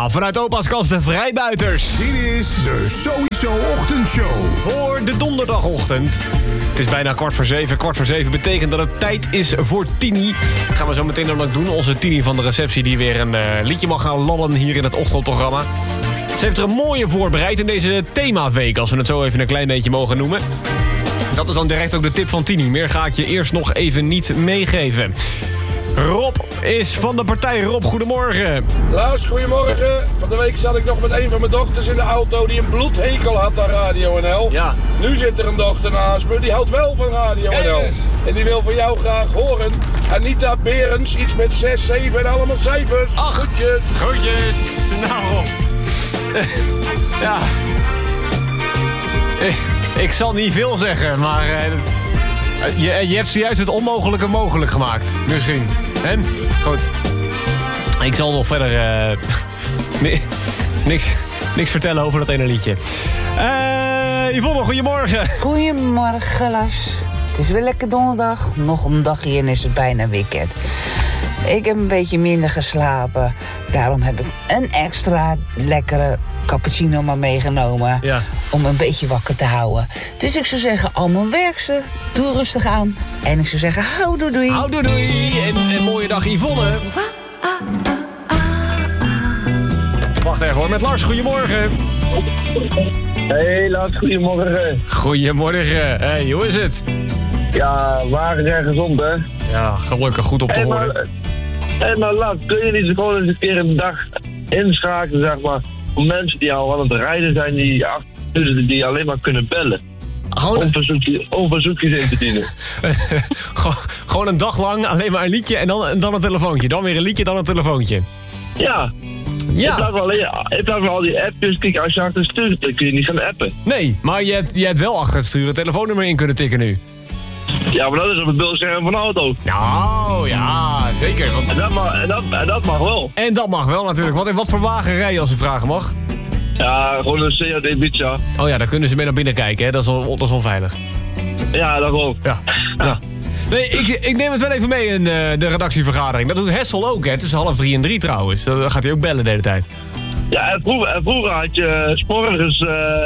Ja, vanuit opa's kast de Vrijbuiters. Dit is de Sowieso Ochtendshow. Voor de donderdagochtend. Het is bijna 6:15. 6:15 betekent dat het tijd is voor Tini. Dat gaan we zo meteen dan ook doen. Onze Tini van de receptie die weer een liedje mag gaan lallen hier in het ochtendprogramma. Ze heeft er een mooie voorbereid in deze themaweek, als we het zo even een klein beetje mogen noemen. Dat is dan direct ook de tip van Tini. Meer ga ik je eerst nog even niet meegeven. Rob is van de partij. Rob, goedemorgen. Lars, goedemorgen. Van de week zat ik nog met een van mijn dochters in de auto die een bloedhekel had aan Radio NL. Ja. Nu zit er een dochter naast me, die houdt wel van Radio NL. En die wil van jou graag horen. Anita Berends, iets met 6, 7 en allemaal cijfers. Ach. Groetjes. Groetjes. Nou, Rob. Ja. Ik zal niet veel zeggen, maar... Je hebt zojuist het onmogelijke mogelijk gemaakt. Misschien. Hè? Goed. Ik zal nog verder... niks vertellen over dat ene liedje. Yvonne, goedemorgen. Goedemorgen, Lars. Het is weer lekker donderdag. Nog een dagje en is het bijna weekend. Ik heb een beetje minder geslapen. Daarom heb ik een extra lekkere cappuccino maar meegenomen. Ja. Om een beetje wakker te houden. Dus ik zou zeggen, allemaal werkse. Doe rustig aan. En ik zou zeggen, houdoe doei. Houdoe doei. En mooie dag, Yvonne. Wacht even hoor, met Lars. Goedemorgen. Hey Lars, goedemorgen. Goedemorgen. Hey, hoe is het? Ja, waar en gezond hè? Ja, gelukkig. Goed op te horen. Maar Lars, kun je niet gewoon eens een keer een dag inschakelen, zeg maar, voor mensen die al aan het rijden zijn, die alleen maar kunnen bellen. Om verzoekjes in te dienen. Gewoon een dag lang alleen maar een liedje en dan een telefoontje. Dan weer een liedje, dan een telefoontje. Ja. In plaats van al die appjes, kijk, als je achter het stuur dan kun je niet gaan appen. Nee, maar je hebt wel achter het stuur een telefoonnummer in kunnen tikken nu. Ja, maar dat is op het beeldscherm van de auto. Nou, ja, zeker. Want... En dat mag wel. En dat mag wel natuurlijk. Wat voor wagen rij je als u vragen mag? Ja, gewoon een Seat Ibiza. Oh ja, daar kunnen ze mee naar binnen kijken, hè? Dat is onveilig. Ja, dat ook. Ja. Nou. Nee, ik neem het wel even mee in de redactievergadering. Dat doet Hessel ook, hè? Tussen 2:30 en 3 trouwens. Dan gaat hij ook bellen de hele tijd. Ja, en vroeger had je 's morgens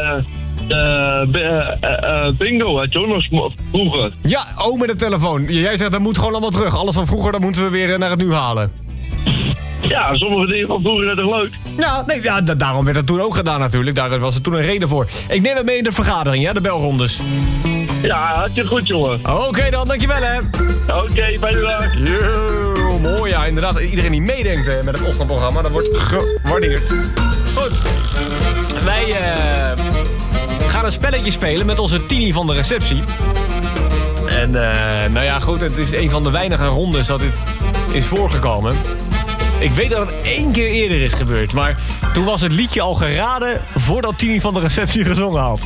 bingo, had je ook nog vroeger. Ja, ook met de telefoon. Jij zegt, dat moet gewoon allemaal terug. Alles van vroeger, dat moeten we weer naar het nu halen. Ja, sommige dingen van vroeger zijn toch leuk? Ja, nee, ja, daarom werd dat toen ook gedaan natuurlijk. Daar was er toen een reden voor. Ik neem het mee in de vergadering, ja, de belrondes. Ja, had je goed, jongen. Oké dan, dankjewel hè. Oké, fijne dag. Yo, mooi ja, inderdaad. Iedereen die meedenkt met het ochtendprogramma, dat wordt gewaardeerd. Goed. Wij gaan een spelletje spelen met onze Tini van de receptie. En nou ja, goed, het is een van de weinige rondes dat dit is voorgekomen. Ik weet dat het 1 keer eerder is gebeurd, maar toen was het liedje al geraden voordat Tini van de receptie gezongen had.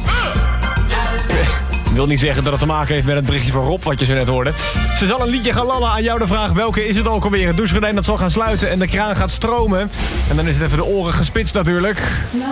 Ik wil niet zeggen dat het te maken heeft met het berichtje van Rob wat je zo net hoorde. Ze zal een liedje gaan lallen. Aan jou de vraag, welke is het ook alweer? Het douchegordijn dat zal gaan sluiten en de kraan gaat stromen. En dan is het even de oren gespitst natuurlijk.